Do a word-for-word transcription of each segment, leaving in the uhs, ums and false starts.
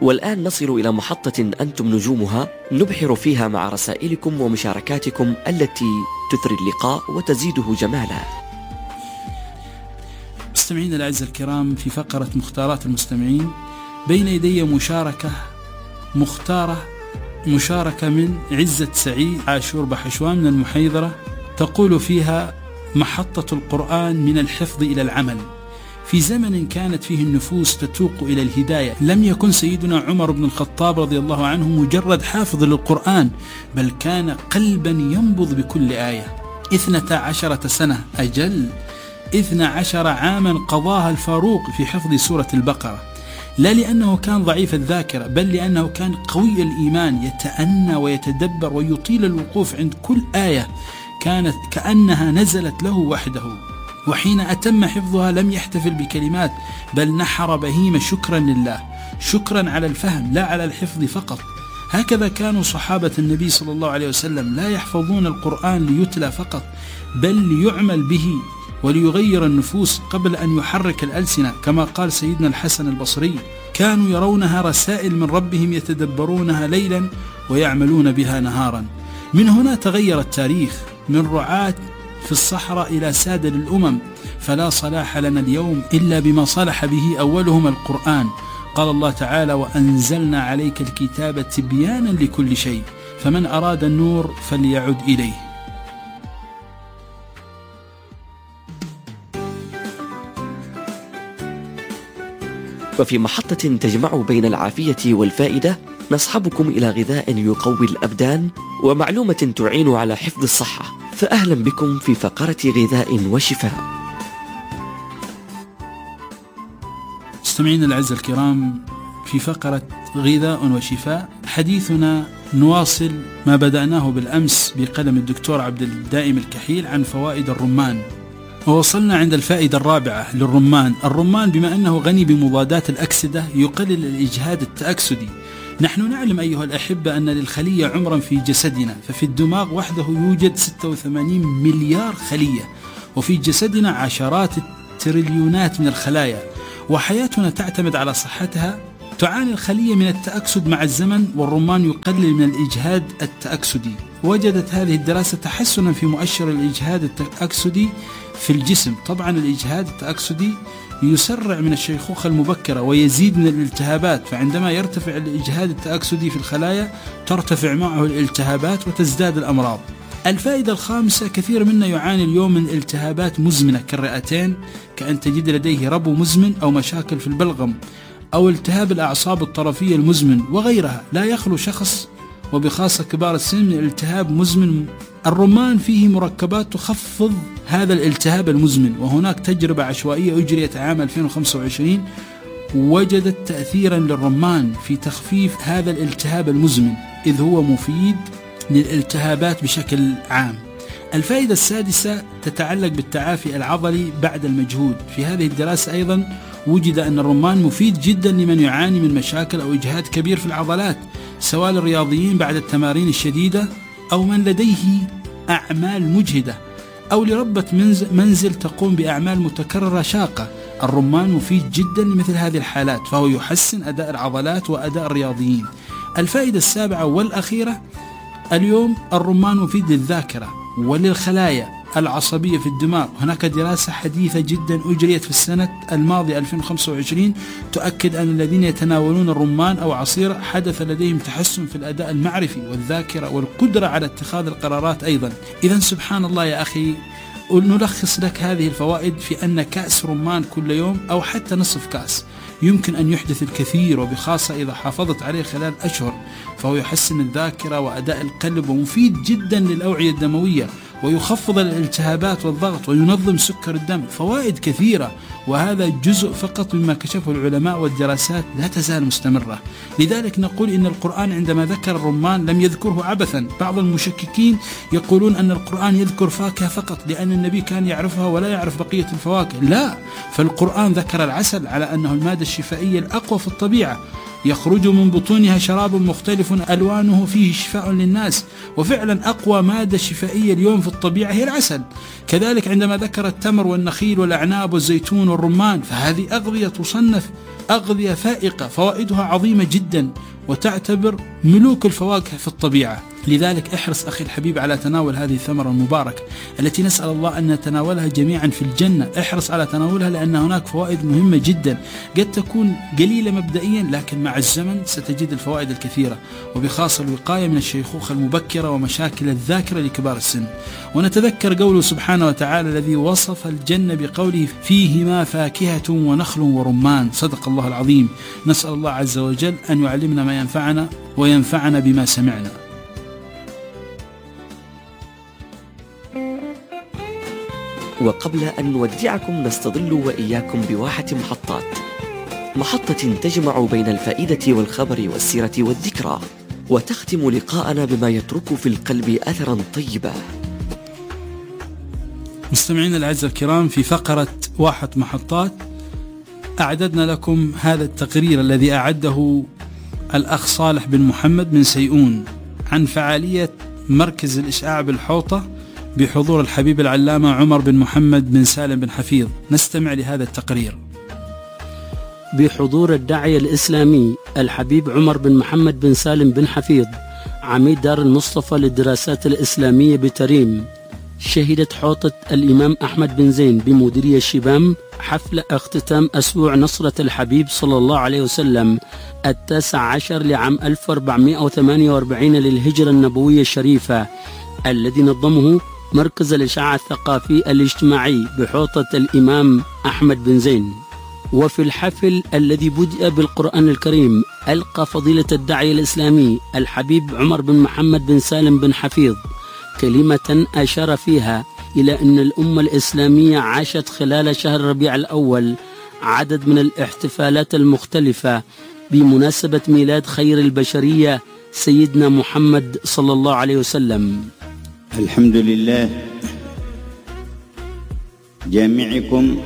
والآن نصل إلى محطة أنتم نجومها، نبحر فيها مع رسائلكم ومشاركاتكم التي تثري اللقاء وتزيده جمالا. مستمعين الأعزاء الكرام، في فقرة مختارات المستمعين بين يدي مشاركة مختارة مشاركة من عزة سعيد عاشور بحشوان من المحيضرة، تقول فيها: محطة القرآن من الحفظ إلى العمل. في زمن كانت فيه النفوس تتوق إلى الهداية لم يكن سيدنا عمر بن الخطاب رضي الله عنه مجرد حافظ للقرآن، بل كان قلبا ينبض بكل آية. اثنتا عشرة سنة أجل اثنى عشر عاما قضاها الفاروق في حفظ سورة البقرة، لا لأنه كان ضعيف الذاكرة، بل لأنه كان قوي الإيمان، يتأنى ويتدبر ويطيل الوقوف عند كل آية كانت كأنها نزلت له وحده. وحين أتم حفظها لم يحتفل بكلمات، بل نحر بهيمة شكرا لله، شكرا على الفهم لا على الحفظ فقط. هكذا كانوا صحابة النبي صلى الله عليه وسلم، لا يحفظون القرآن ليتلى فقط، بل ليعمل به وليغير النفوس قبل أن يحرك الألسنة، كما قال سيدنا الحسن البصري: كانوا يرونها رسائل من ربهم يتدبرونها ليلا ويعملون بها نهارا. من هنا تغير التاريخ، من رعاة في الصحراء إلى سادة للأمم، فلا صلاح لنا اليوم إلا بما صلح به أولهم القرآن. قال الله تعالى: وأنزلنا عليك الكتاب تبيانا لكل شيء فمن أراد النور فليعد إليه. وفي محطة تجمع بين العافية والفائدة نصحبكم إلى غذاء يقوي الأبدان ومعلومة تعين على حفظ الصحة، فأهلا بكم في فقرة غذاء وشفاء. مستمعين الأعزاء الكرام، في فقرة غذاء وشفاء حديثنا نواصل ما بدأناه بالأمس بقلم الدكتور عبد الدائم الكحيل عن فوائد الرمان، ووصلنا عند الفائدة الرابعة للرمان. الرمان بما أنه غني بمضادات الأكسدة يقلل الإجهاد التأكسدي. نحن نعلم أيها الأحبة أن للخلية عمرا في جسدنا، ففي الدماغ وحده يوجد ستة وثمانين مليار خلية، وفي جسدنا عشرات التريليونات من الخلايا، وحياتنا تعتمد على صحتها. تعاني الخلية من التأكسد مع الزمن، والرمان يقلل من الإجهاد التأكسدي. وجدت هذه الدراسة تحسنا في مؤشر الإجهاد التأكسدي في الجسم. طبعا الإجهاد التأكسدي يسرع من الشيخوخة المبكرة ويزيد من الالتهابات، فعندما يرتفع الإجهاد التأكسدي في الخلايا ترتفع معه الالتهابات وتزداد الأمراض. الفائدة الخامسة: كثير منا يعاني اليوم من التهابات مزمنة كالرئتين، كأن تجد لديه ربو مزمن أو مشاكل في البلغم أو التهاب الأعصاب الطرفية المزمن وغيرها. لا يخلو شخص وبخاصة كبار السن من التهاب مزمن. الرمان فيه مركبات تخفض هذا الالتهاب المزمن، وهناك تجربة عشوائية أجريت عام ألفين وخمسة وعشرين وجدت تأثيرا للرمان في تخفيف هذا الالتهاب المزمن، إذ هو مفيد للالتهابات بشكل عام. الفائدة السادسة تتعلق بالتعافي العضلي بعد المجهود. في هذه الدراسة أيضا وجد أن الرمان مفيد جدا لمن يعاني من مشاكل أو إجهاد كبير في العضلات، سواء الرياضيين بعد التمارين الشديدة أو من لديه أعمال مجهدة أو لربة منزل تقوم بأعمال متكررة شاقة. الرمان مفيد جدا لمثل هذه الحالات، فهو يحسن أداء العضلات وأداء الرياضيين. الفائدة السابعة والأخيرة: اليوم الرمان مفيد للذاكرة وللخلايا العصبية في الدماغ. هناك دراسة حديثة جدا أجريت في السنة الماضية ألفين وخمسة وعشرين تؤكد أن الذين يتناولون الرمان أو عصير حدث لديهم تحسن في الأداء المعرفي والذاكرة والقدرة على اتخاذ القرارات أيضا. إذن سبحان الله يا أخي، نلخص لك هذه الفوائد في أن كأس رمان كل يوم أو حتى نصف كأس يمكن أن يحدث الكثير، وبخاصة إذا حافظت عليه خلال أشهر، فهو يحسن الذاكرة وأداء القلب ومفيد جدا للأوعية الدموية ويخفض الالتهابات والضغط وينظم سكر الدم. فوائد كثيرة، وهذا جزء فقط مما كشفه العلماء، والدراسات لا تزال مستمرة. لذلك نقول إن القرآن عندما ذكر الرمان لم يذكره عبثا. بعض المشككين يقولون أن القرآن يذكر فاكهة فقط لأن النبي كان يعرفها ولا يعرف بقية الفواكه. لا، فالقرآن ذكر العسل على أنه المادة الشفائية الأقوى في الطبيعة، يخرج من بطونها شراب مختلف ألوانه فيه شفاء للناس، وفعلا أقوى مادة شفائية اليوم في الطبيعة هي العسل. كذلك عندما ذكر التمر والنخيل والأعناب والزيتون والرمان، فهذه أغذية تصنف أغذية فائقة فوائدها عظيمة جدا وتعتبر ملوك الفواكه في الطبيعة. لذلك احرص أخي الحبيب على تناول هذه الثمرة المباركة التي نسأل الله أن نتناولها جميعا في الجنة. احرص على تناولها لأن هناك فوائد مهمة جدا قد تكون قليلة مبدئيا، لكن مع الزمن ستجد الفوائد الكثيرة، وبخاصة الوقاية من الشيخوخة المبكرة ومشاكل الذاكرة لكبار السن. ونتذكر قوله سبحانه وتعالى الذي وصف الجنة بقوله فيهما فاكهة ونخل ورمان. صدق الله العظيم. نسأل الله عز وجل أن يعلمنا ما ينفعنا وينفعنا بما سمعنا. وقبل أن نودعكم نستظل وإياكم بواحة محطات، محطة تجمع بين الفائدة والخبر والسيرة والذكرى، وتختم لقاءنا بما يترك في القلب أثرا طيبا. مستمعين الأعزاء الكرام، في فقرة واحة محطات أعددنا لكم هذا التقرير الذي أعده الأخ صالح بن محمد من سيئون عن فعالية مركز الإشعاع بالحوطة بحضور الحبيب العلامة عمر بن محمد بن سالم بن حفيظ. نستمع لهذا التقرير. بحضور الداعية الإسلامي الحبيب عمر بن محمد بن سالم بن حفيظ عميد دار المصطفى للدراسات الإسلامية بتريم، شهدت حوطة الإمام أحمد بن زين بمديرية الشبام حفل اختتام أسبوع نصرة الحبيب صلى الله عليه وسلم التاسع عشر لعام ألف وأربعمائة وثمانية وأربعين للهجرة النبوية الشريفة، الذي نظمه مركز الإشعاع الثقافي الاجتماعي بحوطة الإمام أحمد بن زين. وفي الحفل الذي بدأ بالقرآن الكريم ألقى فضيلة الداعية الإسلامي الحبيب عمر بن محمد بن سالم بن حفيظ كلمة أشار فيها إلى أن الأمة الإسلامية عاشت خلال شهر ربيع الأول عدد من الاحتفالات المختلفة بمناسبة ميلاد خير البشرية سيدنا محمد صلى الله عليه وسلم. الحمد لله جامعكم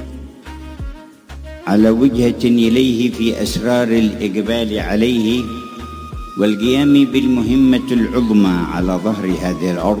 على وجهة إليه في أسرار الإقبال عليه والقيام بالمهمة العظمى على ظهر هذه الأرض،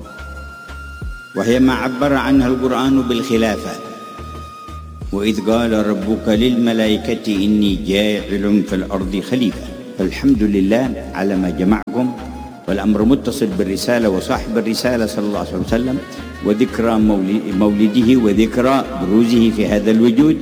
وهي ما عبر عنها القرآن بالخلافة. وإذ قال ربك للملائكة إني جاعل في الأرض خليفة. فالحمد لله على ما جمعكم، والأمر متصل بالرسالة وصاحب الرسالة صلى الله عليه وسلم، وذكرى مولده وذكرى بروزه في هذا الوجود،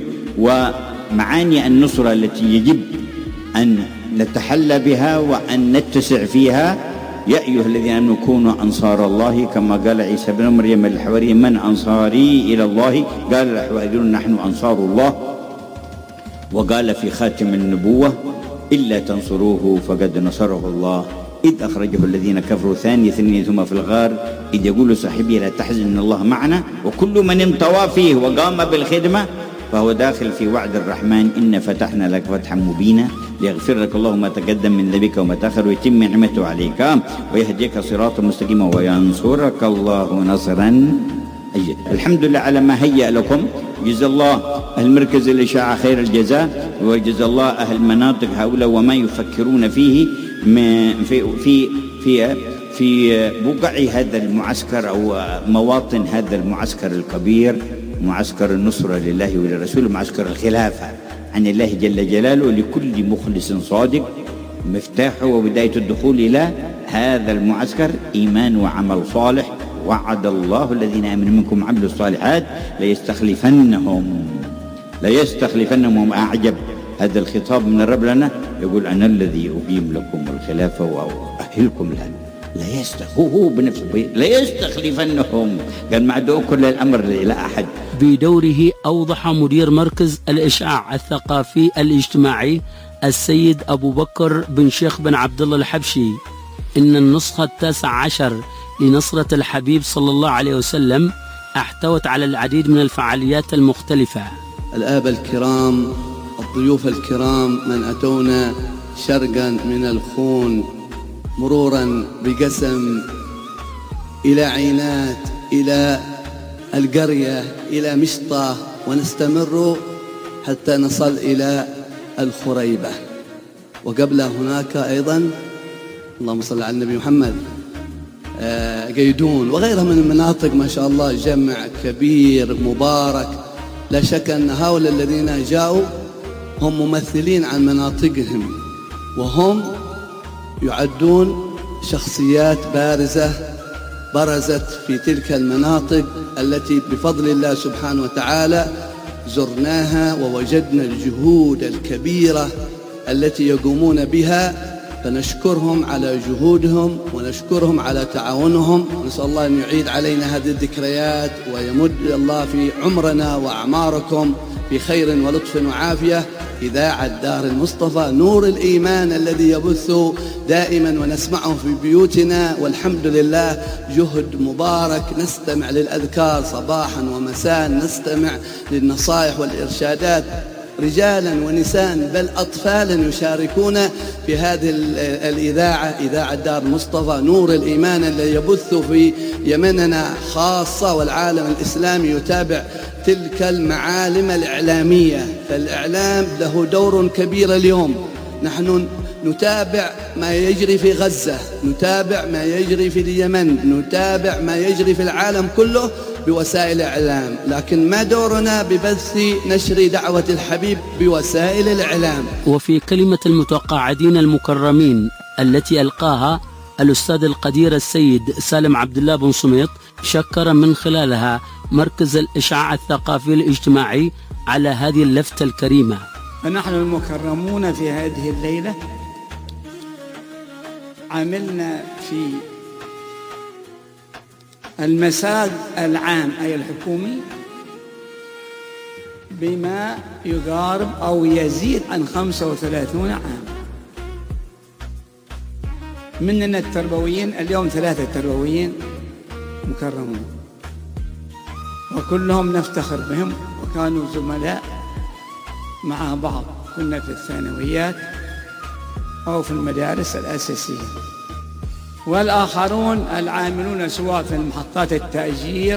ومعاني النصرة التي يجب أن نتحلى بها وأن نتسع فيها. يا أيها الذين آمنوا كونوا أنصار الله كما قال عيسى بن مريم للحواريين من أنصاري إلى الله؟ قال الحواريون نحن أنصار الله. وقال في خاتم النبوة إلا تنصروه فقد نصره الله إذ أخرجه الذين كفروا ثاني اثنين ثم في الغار إذ يقول صاحبي لا تحزن إن الله معنا. وكل من انطوى فيه وقام بالخدمة فهو داخل في وعد الرحمن إن فتحنا لك فتحا مبينا ليغفر لك الله ما تقدم من ذنبك وما تأخر ويتم نعمته عليك ويهديك صراطا مستقيما وينصرك الله نصرا أجل. الحمد لله على ما هيأ لكم. جزا الله أهل مركز الإشاعة خير الجزاء، وجزا الله أهل المناطق هؤلاء وما يفكرون فيه في في في في بقع هذا المعسكر أو مواطن هذا المعسكر الكبير، معسكر النصرة لله ولرسوله، معسكر الخلافة عن الله جل جلاله. لكل مخلص صادق مفتاحه وبداية الدخول إلى هذا المعسكر إيمان وعمل صالح. وعد الله الذين آمنوا منكم وعملوا الصالحات ليستخلفنهم ليستخلفنهم. أعجب هذا الخطاب من الرب لنا، يقول أنا الذي أقيم لكم الخلافة وأؤهلكم لها. لا يستخ هو هو بنفسه لا يستخلفنهم، قال ما عدوا كل الأمر إلى أحد. بدوره أوضح مدير مركز الإشعاع الثقافي الاجتماعي السيد أبو بكر بن شيخ بن عبد الله الحبشي إن النسخة التاسع عشر لنصرة الحبيب صلى الله عليه وسلم احتوت على العديد من الفعاليات المختلفة. الآباء الكرام، الضيوف الكرام من أتونا شرقا من الخون مرورا بقسم إلى عينات إلى القرية إلى مشطة، ونستمر حتى نصل إلى الخريبة. وقبل هناك أيضا اللهم صل على النبي محمد قيدون وغيرها من المناطق. ما شاء الله جمع كبير مبارك. لا شك أن هؤلاء الذين جاءوا هم ممثلين عن مناطقهم، وهم يعدون شخصيات بارزة برزت في تلك المناطق التي بفضل الله سبحانه وتعالى زرناها ووجدنا الجهود الكبيرة التي يقومون بها، فنشكرهم على جهودهم ونشكرهم على تعاونهم. نسأل الله أن يعيد علينا هذه الذكريات ويمد الله في عمرنا وأعماركم بخير ولطف وعافية. إذاعة دار المصطفى نور الإيمان الذي يبث دائما ونسمعه في بيوتنا، والحمد لله جهد مبارك. نستمع للأذكار صباحا ومساء، نستمع للنصائح والإرشادات، رجالا ونساء بل أطفالا يشاركون في هذه الإذاعة، إذاعة دار المصطفى نور الإيمان الذي يبث في يمننا خاصة والعالم الإسلامي يتابع تلك المعالم الإعلامية. فالإعلام له دور كبير اليوم. نحن نتابع ما يجري في غزة، نتابع ما يجري في اليمن، نتابع ما يجري في العالم كله بوسائل الإعلام، لكن ما دورنا ببث نشر دعوة الحبيب بوسائل الإعلام. وفي كلمة المتقاعدين المكرمين التي ألقاها الأستاذ القدير السيد سالم عبد الله بن صميط، شكر من خلالها مركز الإشعاع الثقافي الاجتماعي على هذه اللفتة الكريمة. فنحن المكرمون في هذه الليلة عملنا في المساج العام أي الحكومي بما يقارب أو يزيد عن خمسة وثلاثين عام. مننا التربويين اليوم ثلاثة تربويين مكرمون، وكلهم نفتخر بهم، وكانوا زملاء مع بعض، كنا في الثانويات أو في المدارس الأساسية. والآخرون العاملون سواء في محطات التأجير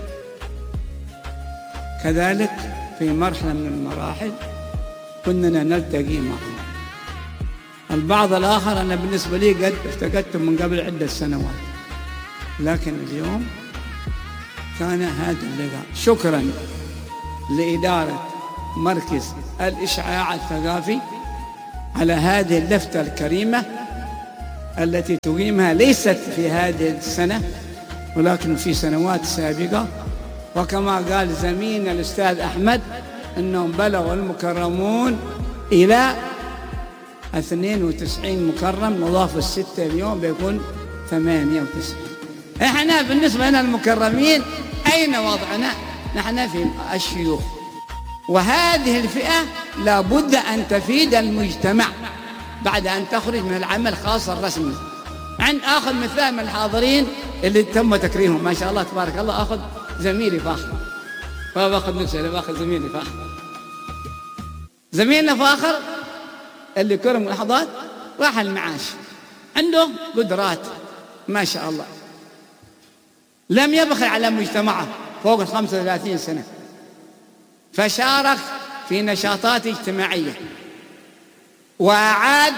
كذلك في مرحلة من المراحل كنا نلتقي معهم. البعض الآخر أنا بالنسبة لي قد افتقدتهم من قبل عدة سنوات، لكن اليوم كان هذا اللقاء. شكرا لإدارة مركز الإشعاع الثقافي على هذه اللفتة الكريمة التي تقيمها ليست في هذه السنة ولكن في سنوات سابقة. وكما قال زميلنا الأستاذ أحمد أنهم بلغوا المكرمون إلى اثنين وتسعين مكرم، نضاف الستة اليوم بيكون ثمانية وتسعين. احنا بالنسبة لنا المكرمين أين وضعنا؟ نحن في الشيوخ، وهذه الفئة لابد أن تفيد المجتمع بعد أن تخرج من العمل خاص الرسمي. عند آخذ مثال من الحاضرين اللي تم تكريمهم ما شاء الله تبارك الله، أخذ زميلي فاخر، فباخذ نفسي أنا باخذ زميلي فاخر. زميلنا فاخر اللي كرم اللحظات راح المعاش، عنده قدرات ما شاء الله، لم يبخل على مجتمعه فوق الخمسة وثلاثين سنة، فشارك في نشاطات اجتماعية وأعاد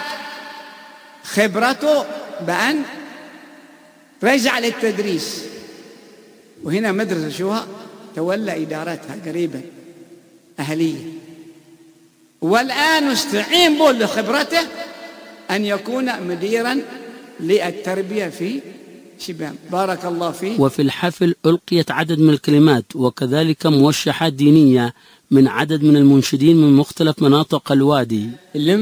خبرته بأن رجع للتدريس. وهنا مدرسة شوها تولى إدارتها قريبا أهلية، والآن نستعين به لخبرته أن يكون مديرا للتربية في شبام. بارك الله فيه. وفي الحفل ألقيت عدد من الكلمات وكذلك موشحات دينية من عدد من المنشدين من مختلف مناطق الوادي.